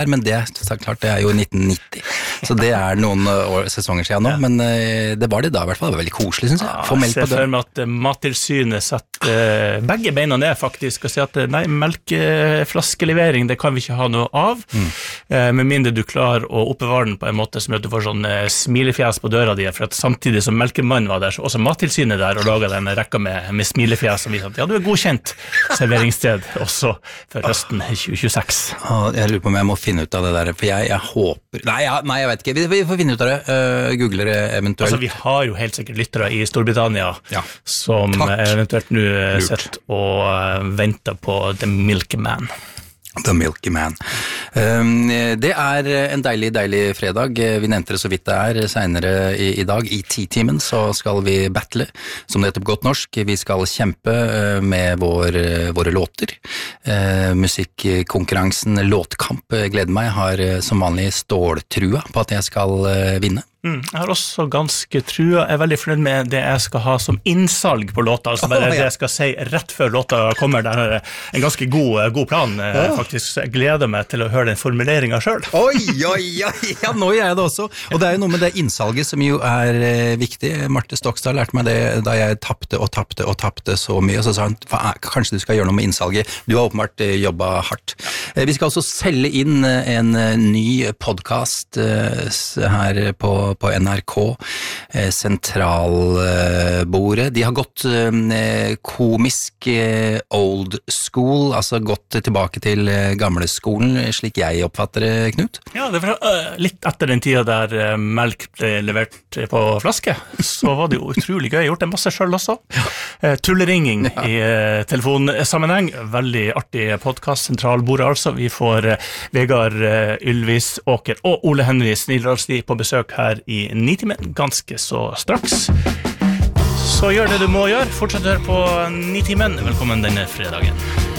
men det klart, det jo 1990, så det noen sesonger siden nå, men det var det da i hvert fall, det var veldig koselig, synes jeg. Få melk på det. Jeg ser for meg at Mattilsynet setter begge beina ned faktisk, og sier at nei, melkeflaskelevering, det kan vi ikke ha noe av, med mindre du klarer å oppbevare den på en måte som gjør at du får sånn smilefjes på døra di, for at samtidig som melkemannen var der, så også Mattilsynet der og laget en rekka med smilefjes som viser at ja, du godkjent serveringssted også for høsten 2026. Jeg lurer på om jeg må finne ut av det der, for jeg håper... Nei, jeg vet ikke, vi får finne ut av det, googler det eventuelt. Altså, vi har jo helt sikkert lyttere i Storbritannia som eventuelt nå sett og venter på The Milkman. The Milky Man. Det en deilig fredag. Vi nevnte det så vidt det senere i dag. I 10-timen så skal vi battle, som det heter på godt norsk. Vi skal kjempe med våre låter. Musikkonkurransen Låtkamp gleder meg. Jeg har som vanlig ståltrua på at jeg skal vinne. Jeg har også ganske trua, jeg veldig fornøyd med det jeg skal ha som innsalg på låta, altså bare det jeg skal si rett før låta kommer, det en ganske god plan faktisk, så jeg gleder meg til å høre den formuleringen selv. Oi, ja, nå gjør jeg det også, og det jo noe med det innsalget som jo viktig. Marte Stokstad lærte meg det da jeg tappte så mye, og så sa han, kanskje du skal gjøre noe med innsalget, du har åpenbart jobbet hardt. Vi skal også selge inn en ny podcast her på NRK, sentralbordet. De har gått komisk old school, altså gått tilbake til gamle skolen, slik jeg oppfatter det, Knut. Ja, det var litt etter den tida der melk ble levert på flaske, så var det jo utrolig gøy. Jeg har gjort det masse selv også. Tulleringing i telefonsammenheng. Veldig artig podcast, sentralbordet altså. Vi får Vegard Ylvis Åker og Ole Henry Snillarsti på besøk her i 9-timen, ganske så straks. Så gjør det du må gjøre. Fortsett å høre på 9-timen. Velkommen denne fredagen.